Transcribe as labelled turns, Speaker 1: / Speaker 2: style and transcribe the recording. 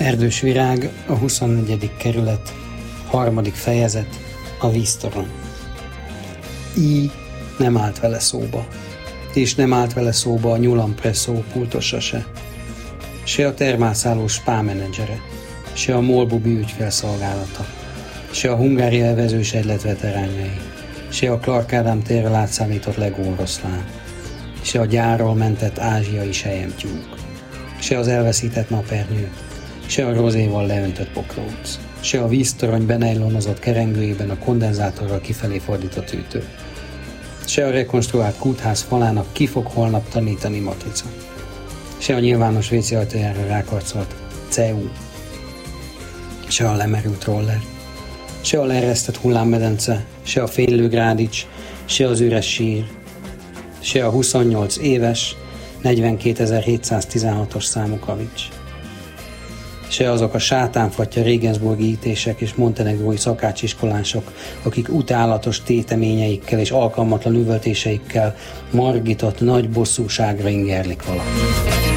Speaker 1: Erdős Virág, a 24. kerület, 3. fejezet, a víztorony. I nem állt vele szóba, és nem állt vele szóba a Nyulampresszó pultosa se. Se a termászáló spá menedzsere, se a Molbubi ügyfélszolgálata, se a Hungária vezős egylet veteránjai, se a Clark Ádám térrel átszállított legóoroszlán, se a gyárról mentett ázsiai selyemtyúk, se az elveszített napernyő, se a rozéval leöntött pokróc, se a víztorony benejlonozott kerengőjében a kondenzátorral kifelé fordított ütő, se a rekonstruált kútház falának ki fog holnap tanítani matrica, se a nyilvános WC ajtajára rákarcolt CEU, se a lemerült roller, se a leeresztett hullámmedence, se a fénylő grádics, se az üres sír, se a 28 éves, 42.716-os számú kavics, se azok a sátánfatja Regensburgi ítések és montenegrói szakácsiskolások, akik utálatos téteményeikkel és alkalmatlan üvöltéseikkel margított nagy bosszúságra ingerlik valaki.